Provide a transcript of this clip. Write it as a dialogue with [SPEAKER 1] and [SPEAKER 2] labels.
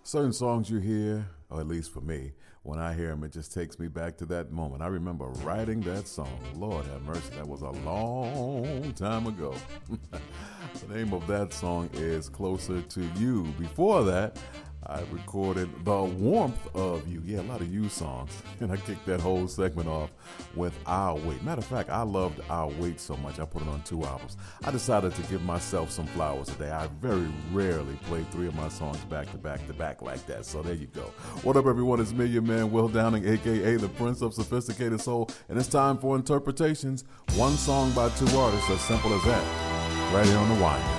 [SPEAKER 1] Certain songs you hear, or at least for me, when I hear them, it just takes me back to that moment. I remember writing that song. Lord have mercy, that was a long time ago. The name of that song is Closer to You. Before that, I recorded The Warmth of You. Yeah, a lot of you songs. And I kicked that whole segment off with I'll Wait. Matter of fact, I loved I'll Wait so much, I put it on 2 albums. I decided to give myself some flowers today. I very rarely play 3 of my songs back to back to back like that. So there you go. What up, everyone? It's me, your man, Will Downing, a.k.a. the Prince of Sophisticated Soul. And it's time for Interpretations. One song by 2 artists, as simple as that. Right here on The Wire.